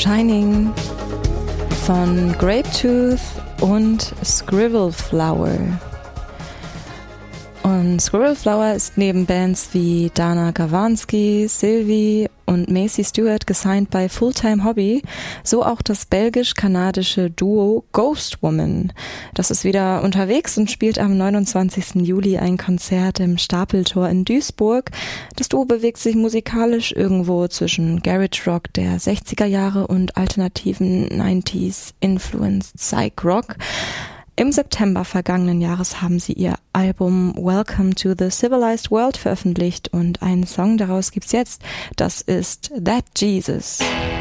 Shining von Grapetooth und Scribble Flower. Und Scribble Flower ist neben Bands wie Dana Gawanski, Sylvie und Macy Stewart gesigned bei Fulltime Hobby, so auch das belgisch-kanadische Duo Ghost Woman. Das ist wieder unterwegs und spielt am 29. Juli ein Konzert im Stapeltor in Duisburg. Das Duo bewegt sich musikalisch irgendwo zwischen Garage Rock der 60er Jahre und alternativen 90s Influenced Psych Rock. Im September vergangenen Jahres haben sie ihr Album Welcome to the Civilized World veröffentlicht und einen Song daraus gibt's jetzt. Das ist That Jesus.